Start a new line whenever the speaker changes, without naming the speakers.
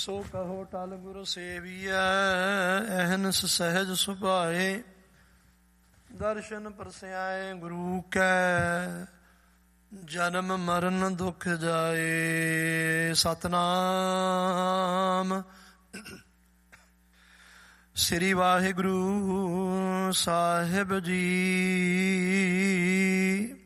ਸੋ ਕਹੋ ਟਲ ਗੁਰ ਸੇਵੀਐ, ਅਹਨਸ ਸਹਿਜ ਸੁਭਾਏ। ਦਰਸ਼ਨ ਪਰਸਿਆਏ ਗੁਰੂ ਕੈ, ਜਨਮ ਮਰਨ ਦੁਖ ਜਾਏ। ਸਤਨਾਮ ਸ੍ਰੀ ਵਾਹਿਗੁਰੂ ਸਾਹਿਬ ਜੀ।